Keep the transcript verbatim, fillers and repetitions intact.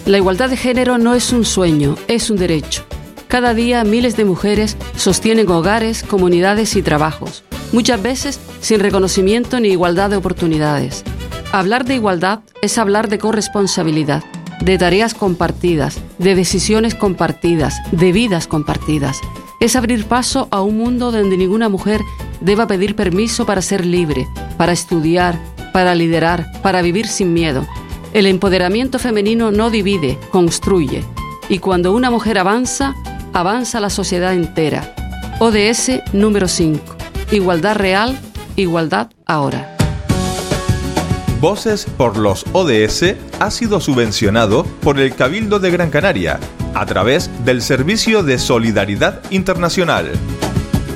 La igualdad de género no es un sueño, es un derecho. Cada día miles de mujeres sostienen hogares, comunidades y trabajos, muchas veces sin reconocimiento ni igualdad de oportunidades. Hablar de igualdad es hablar de corresponsabilidad, de tareas compartidas, de decisiones compartidas, de vidas compartidas. Es abrir paso a un mundo donde ninguna mujer deba pedir permiso para ser libre, para estudiar, para liderar, para vivir sin miedo. El empoderamiento femenino no divide, construye. Y cuando una mujer avanza, avanza la sociedad entera. O D S número cinco. Igualdad real, igualdad ahora. Voces por los O D S ha sido subvencionado por el Cabildo de Gran Canaria a través del Servicio de Solidaridad Internacional.